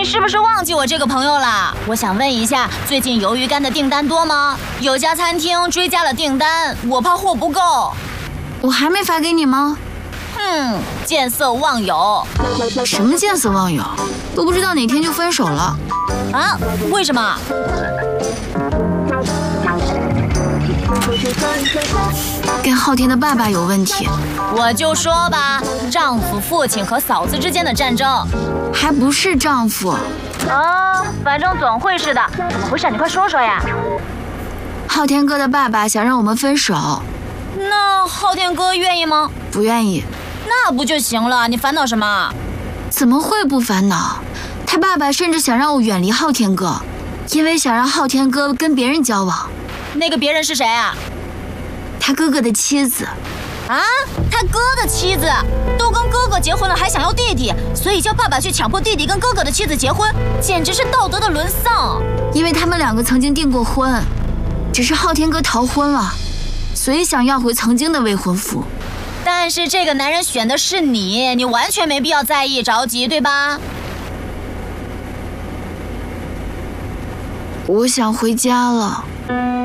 是不是忘记我这个朋友了？我想问一下，最近鱿鱼干的订单多吗？有家餐厅追加了订单，我怕货不够。 我还没发给你吗？ 见色忘友。 什么见色忘友？都不知道哪天就分手了。 啊？为什么？ 跟昊天的爸爸有问题。 我就说吧，丈夫、父亲和嫂子之间的战争。 还不是丈夫。 反正总会是的。怎么回事？你快说说呀。 昊天哥的爸爸想让我们分手。 那昊天哥愿意吗？ 不愿意。 那不就行了？你烦恼什么？ 怎么会不烦恼？他爸爸甚至想让我远离昊天哥，因为想让昊天哥跟别人交往。 那个别人是谁啊？ 他哥哥的妻子。 啊？他哥的妻子都跟哥哥结婚了，还想要弟弟，所以叫爸爸去强迫弟弟跟哥哥的妻子结婚，简直是道德的沦丧。 因为他们两个曾经订过婚，只是昊天哥逃婚了，所以想要回曾经的未婚夫。 但是这个男人选的是你，你完全没必要在意着急，对吧？ 我想回家了。